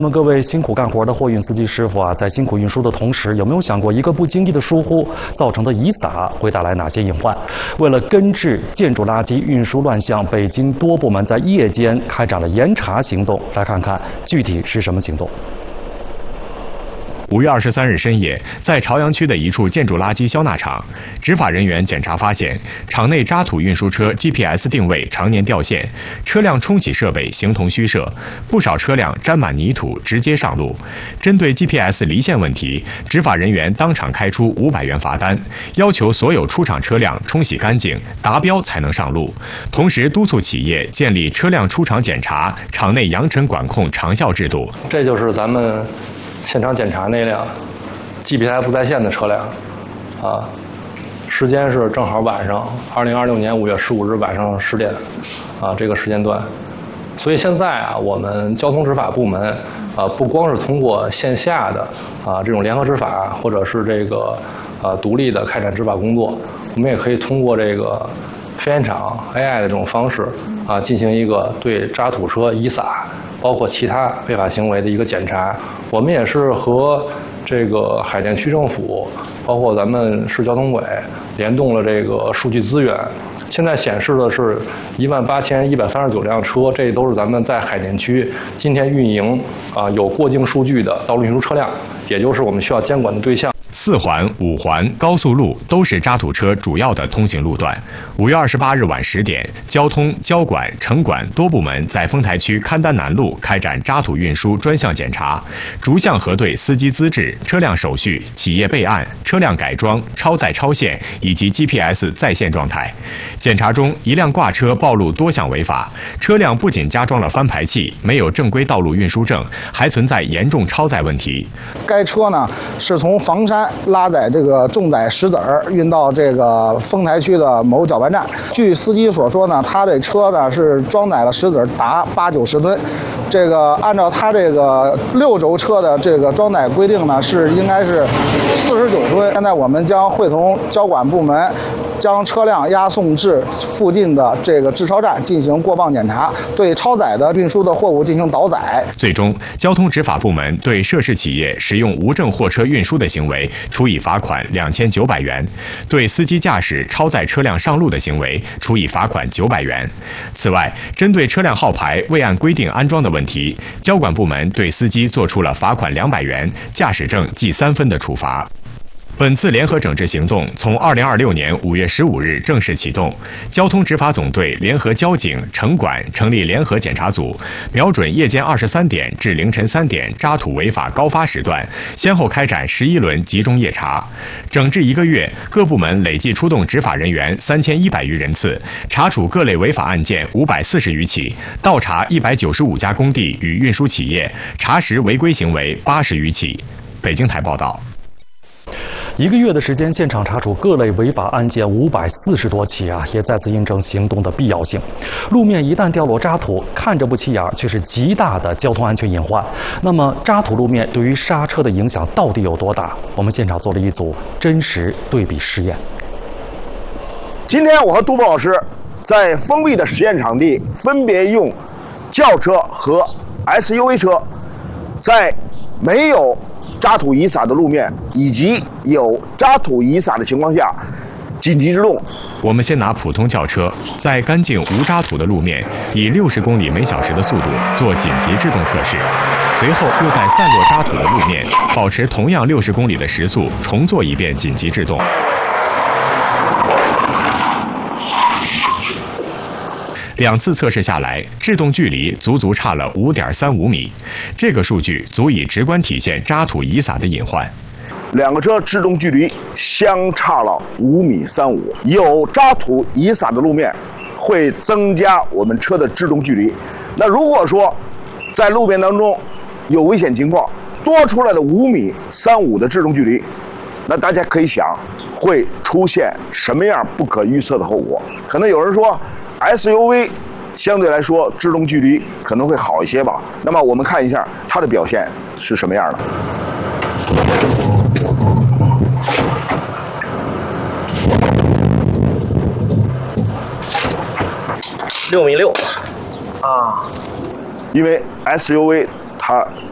那么各位辛苦干活的货运司机师傅啊，在辛苦运输的同时，有没有想过一个不经意的疏忽造成的遗撒会带来哪些隐患？为了根治建筑垃圾运输乱象，北京多部门在夜间开展了严查行动。来看看具体是什么行动。 5月23日深夜，在朝阳区的一处建筑垃圾消纳厂，执法人员检查发现，厂内渣土运输车 GPS 定位常年掉线，车辆冲洗设备形同虚设，不少车辆沾满泥土直接上路。针对 GPS 离线问题，执法人员当场开出500元罚单，要求所有出厂车辆冲洗干净，达标才能上路。同时督促企业建立车辆出厂检查、厂内扬尘管控长效制度。 这就是咱们现场检查那辆 GPS 不在线的车辆，啊，时间是正好晚上2026年5月15日晚上10点，啊，这个时间段。所以现在啊，我们交通执法部门不光是通过线下的这种联合执法，或者是这个独立的开展执法工作，我们也可以通过这个飞烟场 AI 的这种方式进行一个对渣土车遗撒，包括其他违法行为的一个检查。我们也是和这个海淀区政府，包括咱们市交通委联动了这个数据资源。现在显示的是18139辆车，这都是咱们在海淀区今天运营有过境数据的道路运输车辆，也就是我们需要监管的对象。 4环、5环高速路都是渣土车主要的通行路段。5月28日晚10点，交通、交管、城管多部门在丰台区邯郸南路开展渣土运输专项检查，逐项核对司机资质、车辆手续、企业备案、车辆改装、超载超限以及 GPS 在线状态。检查中，一辆挂车暴露多项违法，车辆不仅加装了翻排气，没有正规道路运输证，还存在严重超载问题。 该车呢是从房山拉载这个重载石子儿运到这个丰台区的某搅拌站。据司机所说呢，他这车呢是装载了石子儿达80-90吨。这个按照他这个6轴车的这个装载规定呢，应该是49吨。现在我们将会同交管部门将车辆押送至附近的这个制超站进行过磅检查，对超载的运输的货物进行倒载。 最终，交通执法部门对涉事企业使用无证货车运输的行为处以罚款2900元，对司机驾驶超载车辆上路的行为处以罚款900元。此外，针对车辆号牌未按规定安装的问题，交管部门对司机作出了罚款200元、驾驶证记3分的处罚。本次联合整治行动从2026年5月15日正式启动，交通执法总队联合交警、城管成立联合检查组，瞄准夜间23点至凌晨3点渣土违法高发时段，先后开展11轮集中夜查。整治1个月，各部门累计出动执法人员3100余人次，查处各类违法案件540余起，倒查195家工地与运输企业，查实违规行为80余起。北京台报道。 1个月的时间，现场查处各类违法案件540多起啊，也再次印证行动的必要性。路面一旦掉落渣土，看着不起眼，却是极大的交通安全隐患。那么，渣土路面对于刹车的影响到底有多大？我们现场做了一组真实对比实验。 今天我和杜波老师在封闭的实验场地，分别用轿车和 SUV 车，在没有渣土遗撒的路面以及有渣土遗撒的情况下紧急制动。 我们先拿普通轿车在干净无渣土的路面以60公里每小时的速度做紧急制动测试，随后又在散落渣土的路面保持同样60公里的时速重做一遍紧急制动。2次测试下来，制动距离足差了5.35米，这个数据足以直观体现渣土遗撒的隐患。 2个车制动距离相差了5.35米，有渣土遗撒的路面会增加我们车的制动距离。那如果说在路面当中有危险情况，多出来的5.35米的制动距离，那大家可以想会出现什么样不可预测的后果。可能有人说SUV 相对来说制动距离可能会好一些吧。那么我们看一下它的表现是什么样的。 6.6米啊， 因为 SUV 它